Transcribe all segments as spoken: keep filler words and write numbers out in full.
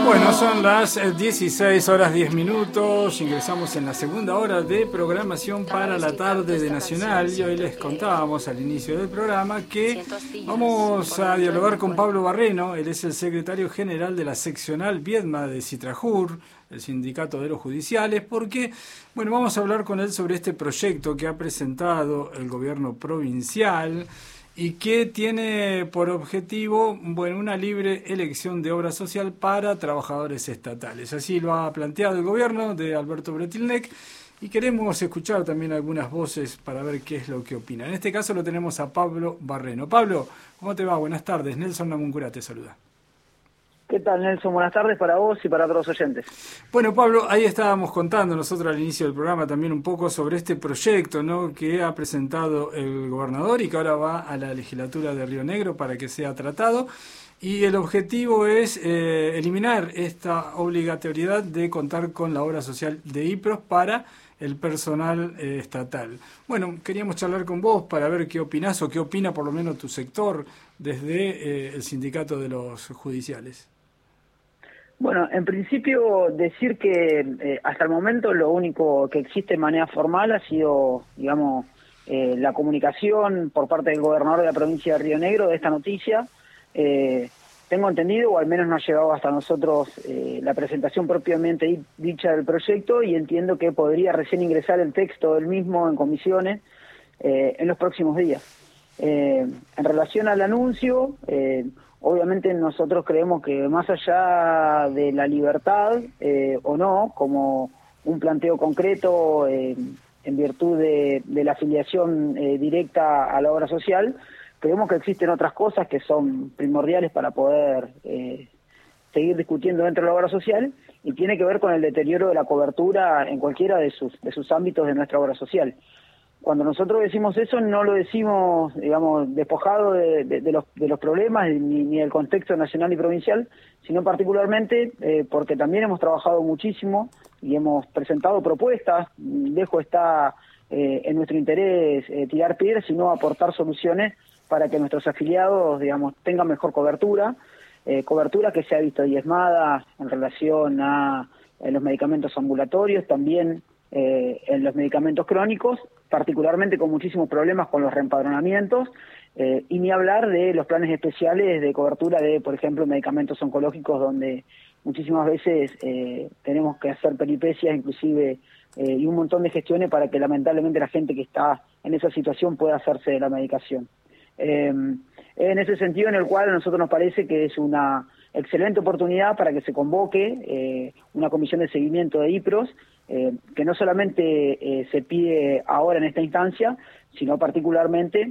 Bueno, son las dieciséis horas diez minutos, ingresamos en la segunda hora de programación para la tarde de Nacional y hoy les contábamos al inicio del programa que vamos a dialogar con Pablo Barreno. Él es el secretario general de la seccional Viedma de Citrajur, el sindicato de los judiciales, porque, bueno, vamos a hablar con él sobre este proyecto que ha presentado el gobierno provincial y que tiene por objetivo, bueno, una libre elección de obra social para trabajadores estatales. Así lo ha planteado el gobierno de Alberto Bretilnec y queremos escuchar también algunas voces para ver qué es lo que opina. En este caso lo tenemos a Pablo Barreno. Pablo, ¿cómo te va? Buenas tardes. Nelson Namuncurá te saluda. ¿Qué tal, Nelson? Buenas tardes para vos y para todos los oyentes. Bueno, Pablo, ahí estábamos contando nosotros al inicio del programa también un poco sobre este proyecto, ¿no?, que ha presentado el gobernador y que ahora va a la legislatura de Río Negro para que sea tratado. Y el objetivo es eh, eliminar esta obligatoriedad de contar con la obra social de I P R O S para el personal eh, estatal. Bueno, queríamos charlar con vos para ver qué opinás o qué opina por lo menos tu sector desde eh, el sindicato de los judiciales. Bueno, en principio decir que eh, hasta el momento lo único que existe de manera formal ha sido, digamos, eh, la comunicación por parte del gobernador de la provincia de Río Negro de esta noticia. Eh, tengo entendido, o al menos no ha llegado hasta nosotros eh, la presentación propiamente dicha del proyecto, y entiendo que podría recién ingresar el texto del mismo en comisiones eh, en los próximos días. Eh, en relación al anuncio, eh, obviamente nosotros creemos que más allá de la libertad eh, o no, como un planteo concreto eh, en virtud de, de la afiliación eh, directa a la obra social, creemos que existen otras cosas que son primordiales para poder eh, seguir discutiendo dentro de la obra social, y tiene que ver con el deterioro de la cobertura en cualquiera de sus, de sus ámbitos de nuestra obra social. Cuando nosotros decimos eso, no lo decimos, digamos, despojado de, de, de, los, de los problemas ni, ni del contexto nacional y provincial, sino particularmente eh, porque también hemos trabajado muchísimo y hemos presentado propuestas. Lejos está eh, en nuestro interés eh, tirar piedras, sino aportar soluciones para que nuestros afiliados, digamos, tengan mejor cobertura, eh, cobertura que se ha visto diezmada en relación a, a los medicamentos ambulatorios, también eh, en los medicamentos crónicos, particularmente con muchísimos problemas con los reempadronamientos, eh, y ni hablar de los planes especiales de cobertura de, por ejemplo, medicamentos oncológicos, donde muchísimas veces eh, tenemos que hacer peripecias, inclusive, eh, y un montón de gestiones para que lamentablemente la gente que está en esa situación pueda hacerse de la medicación. Eh, en ese sentido, en el cual a nosotros nos parece que es una excelente oportunidad para que se convoque eh, una comisión de seguimiento de I P R O S, eh, que no solamente eh, se pide ahora en esta instancia, sino particularmente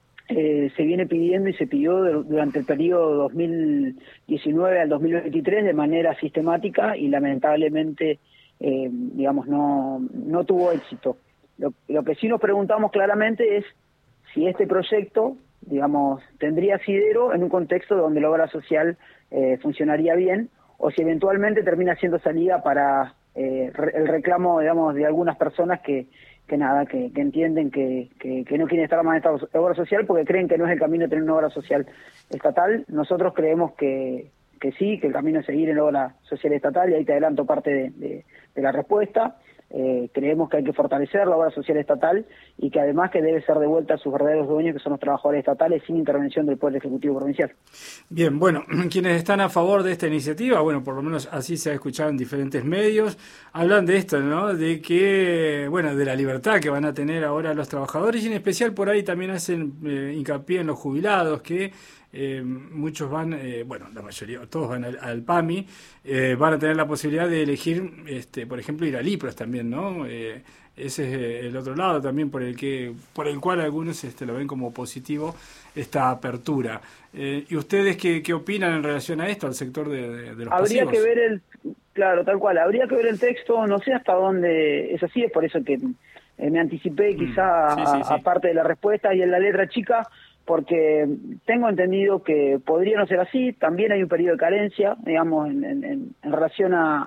eh, se viene pidiendo y se pidió de, durante el periodo dos mil diecinueve al dos mil veintitrés de manera sistemática, y lamentablemente eh, digamos no, no tuvo éxito. Lo, lo que sí nos preguntamos claramente es si este proyecto, digamos, tendría asidero en un contexto donde la obra social eh, funcionaría bien, o si eventualmente termina siendo salida para eh, re, el reclamo, digamos, de algunas personas que, que nada, que, que entienden que, que, que no quieren estar más en esta obra social porque creen que no es el camino de tener una obra social estatal. Nosotros creemos que, que sí, que el camino es seguir en la obra social estatal, y ahí te adelanto parte de, de, de la respuesta. Eh, creemos que hay que fortalecer la obra social estatal, y que además que debe ser devuelta a sus verdaderos dueños, que son los trabajadores estatales, sin intervención del Poder Ejecutivo Provincial. Bien, bueno, quienes están a favor de esta iniciativa, bueno, por lo menos así se ha escuchado en diferentes medios, hablan de esto, ¿no?, de que, bueno, de la libertad que van a tener ahora los trabajadores, y en especial por ahí también hacen eh, hincapié en los jubilados, que Eh, muchos van, eh, bueno, la mayoría, todos van al, al PAMI, eh, van a tener la posibilidad de elegir, este, por ejemplo, ir al I P R O S también, ¿no? Eh, ese es el otro lado también por el que, por el cual algunos este, lo ven como positivo esta apertura. Eh, ¿Y ustedes qué, qué opinan en relación a esto, al sector de, de, de los Habría pasivos? que ver el, claro, tal cual, habría que ver el texto, no sé hasta dónde es así, es por eso que eh, me anticipé quizá mm, sí, sí, sí. a, a parte de la respuesta y en la letra chica, porque tengo entendido que podría no ser así. También hay un periodo de carencia, digamos, en, en, en relación a,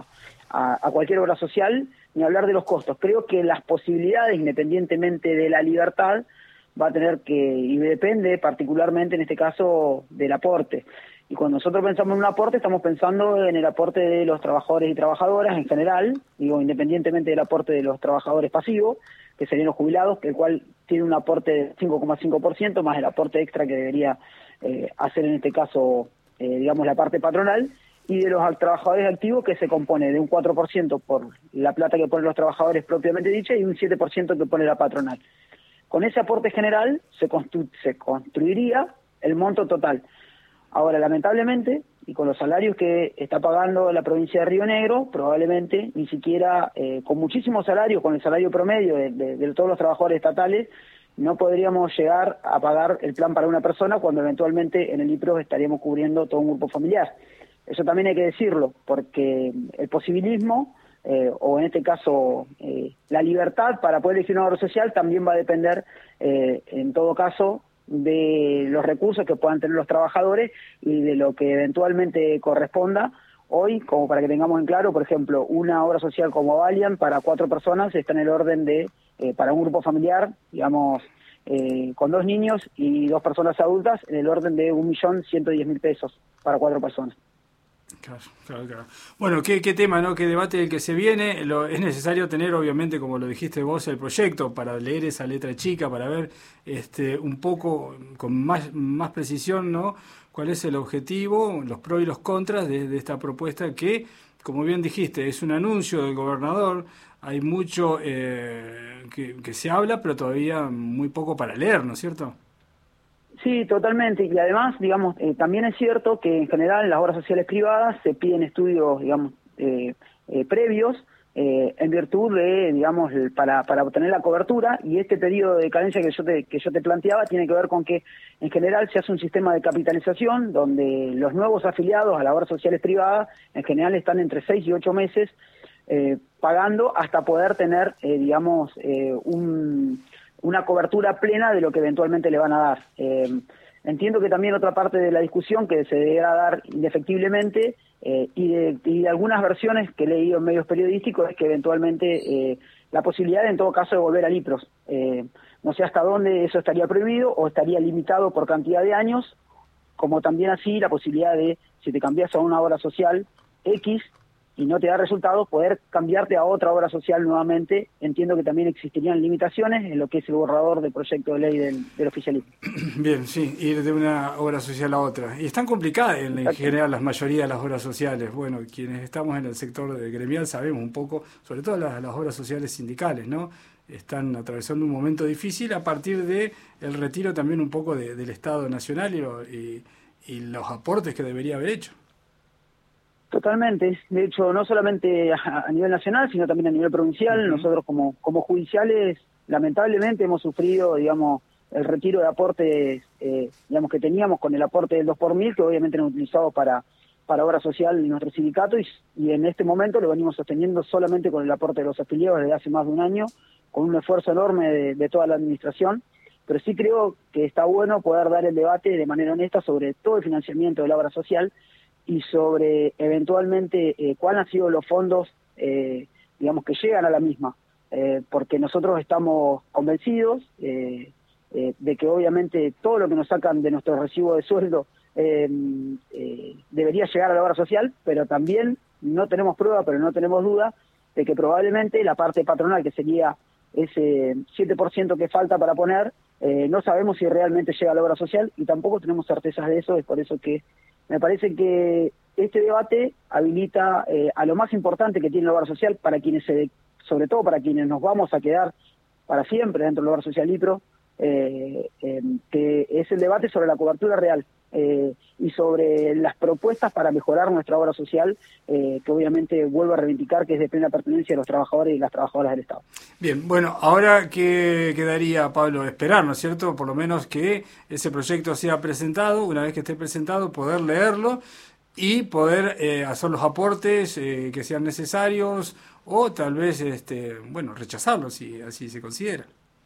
a, a cualquier obra social, ni hablar de los costos. Creo que las posibilidades, independientemente de la libertad, va a tener que, y depende particularmente en este caso del aporte. Y cuando nosotros pensamos en un aporte, estamos pensando en el aporte de los trabajadores y trabajadoras en general, digo, independientemente del aporte de los trabajadores pasivos, que serían los jubilados, que el cual tiene un aporte de cinco coma cinco por ciento, más el aporte extra que debería eh, hacer en este caso, eh, digamos, la parte patronal, y de los trabajadores activos, que se compone de un cuatro por ciento por la plata que ponen los trabajadores propiamente dicha y un siete por ciento que pone la patronal. Con ese aporte general se, constru se construiría el monto total. Ahora, lamentablemente, y con los salarios que está pagando la provincia de Río Negro, probablemente ni siquiera, eh, con muchísimos salarios, con el salario promedio de, de, de todos los trabajadores estatales, no podríamos llegar a pagar el plan para una persona cuando eventualmente en el I P R O estaríamos cubriendo todo un grupo familiar. Eso también hay que decirlo, porque el posibilismo, eh, o en este caso eh, la libertad para poder elegir una obra social, también va a depender, eh, en todo caso, de los recursos que puedan tener los trabajadores y de lo que eventualmente corresponda. Hoy, como para que tengamos en claro, por ejemplo, una obra social como Valiant para cuatro personas está en el orden de, eh, para un grupo familiar, digamos, eh, con dos niños y dos personas adultas, en el orden de un millón ciento diez mil pesos para cuatro personas. Claro, claro, claro. Bueno, qué, qué tema, ¿no? Qué debate el que se viene. Lo, es necesario tener, obviamente, como lo dijiste vos, el proyecto para leer esa letra chica, para ver este un poco con más, más precisión, ¿no? Cuál es el objetivo, los pros y los contras de, de esta propuesta que, como bien dijiste, es un anuncio del gobernador. Hay mucho eh, que, que se habla, pero todavía muy poco para leer, ¿no es cierto? Sí, totalmente. Y además, digamos, eh, también es cierto que en general en las obras sociales privadas se piden estudios, digamos, eh, eh, previos, eh, en virtud de, digamos, para, para obtener la cobertura, y este periodo de carencia que yo te, que yo te planteaba tiene que ver con que en general se hace un sistema de capitalización donde los nuevos afiliados a las obras sociales privadas en general están entre seis y ocho meses eh, pagando hasta poder tener, eh, digamos, eh, un... una cobertura plena de lo que eventualmente le van a dar. Eh, entiendo que también otra parte de la discusión que se deberá dar indefectiblemente, eh, y, de, y de algunas versiones que he leído en medios periodísticos, es que eventualmente eh, la posibilidad en todo caso de volver al I P R O S. Eh, no sé hasta dónde eso estaría prohibido o estaría limitado por cantidad de años, como también así la posibilidad de, si te cambias a una obra social X, y no te da resultados, poder cambiarte a otra obra social nuevamente. Entiendo que también existirían limitaciones en lo que es el borrador del proyecto de ley del, del oficialismo. Bien, sí, ir de una obra social a otra. Y es tan complicada en, en general la mayoría de las obras sociales. Bueno, quienes estamos en el sector de gremial sabemos un poco, sobre todo las, las obras sociales sindicales, ¿no? Están atravesando un momento difícil a partir de el retiro también un poco de, del Estado Nacional y, lo, y, y los aportes que debería haber hecho. Totalmente. De hecho, no solamente a, a nivel nacional, sino también a nivel provincial. Uh-huh. Nosotros como, como judiciales, lamentablemente, hemos sufrido, digamos, el retiro de aportes, eh, digamos, que teníamos con el aporte del dos por mil, que obviamente eran utilizados para, para obra social en nuestro sindicato, y, y en este momento lo venimos sosteniendo solamente con el aporte de los afiliados desde hace más de un año, con un esfuerzo enorme de, de toda la administración. Pero sí creo que está bueno poder dar el debate de manera honesta sobre todo el financiamiento de la obra social, y sobre eventualmente eh, cuáles han sido los fondos, eh, digamos, que llegan a la misma, eh, porque nosotros estamos convencidos eh, eh, de que obviamente todo lo que nos sacan de nuestro recibo de sueldo eh, eh, debería llegar a la obra social, pero también no tenemos prueba, pero no tenemos duda de que probablemente la parte patronal, que sería ese siete por ciento que falta para poner, eh, no sabemos si realmente llega a la obra social, y tampoco tenemos certezas de eso. Es por eso que me parece que este debate habilita eh, a lo más importante que tiene la obra social para quienes, se, sobre todo para quienes nos vamos a quedar para siempre dentro de la obra social I P R O, eh, eh, que es el debate sobre la cobertura real eh, y sobre las propuestas para mejorar nuestra obra social, eh, que obviamente vuelvo a reivindicar que es de plena pertenencia de los trabajadores y las trabajadoras del Estado. Bien, bueno, ahora que quedaría, Pablo, esperar, ¿no es cierto?, por lo menos que ese proyecto sea presentado. Una vez que esté presentado, poder leerlo y poder eh, hacer los aportes eh, que sean necesarios, o tal vez, este, bueno, rechazarlo si así se considera.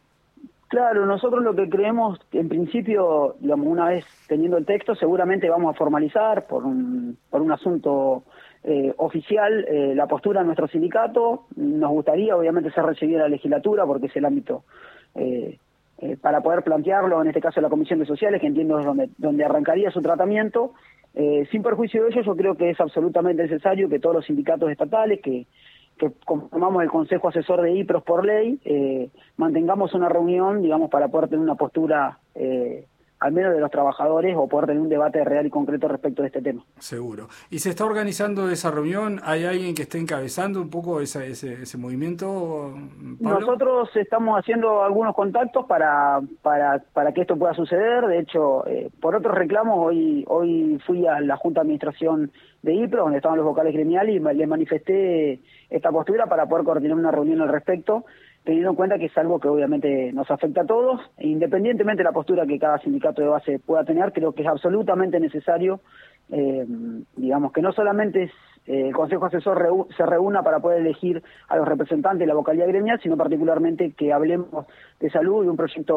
Claro, nosotros lo que creemos, en principio, digamos, una vez teniendo el texto, seguramente vamos a formalizar por un, por un asunto eh, oficial eh, la postura de nuestro sindicato. Nos gustaría, obviamente, ser recibido en la legislatura, porque es el ámbito eh, eh, para poder plantearlo, en este caso la Comisión de Sociales, que entiendo es donde, donde arrancaría su tratamiento, eh, sin perjuicio de ello, yo creo que es absolutamente necesario que todos los sindicatos estatales, que, que conformamos el Consejo Asesor de I P R O S por ley, eh, mantengamos una reunión, digamos, para poder tener una postura eh, al menos de los trabajadores, o poder tener un debate real y concreto respecto de este tema. Seguro. ¿Y se está organizando esa reunión? ¿Hay alguien que esté encabezando un poco esa, ese, ese movimiento, Pablo? Nosotros estamos haciendo algunos contactos para para para que esto pueda suceder. De hecho, eh, por otros reclamos, hoy hoy fui a la Junta de Administración de I P R O, donde estaban los vocales gremiales, y me, le manifesté esta postura para poder coordinar una reunión al respecto, teniendo en cuenta que es algo que obviamente nos afecta a todos, e independientemente de la postura que cada sindicato de base pueda tener, creo que es absolutamente necesario, eh, digamos, que no solamente es, eh, el Consejo Asesor reu se reúna para poder elegir a los representantes de la vocalía gremial, sino particularmente que hablemos de salud y un proyecto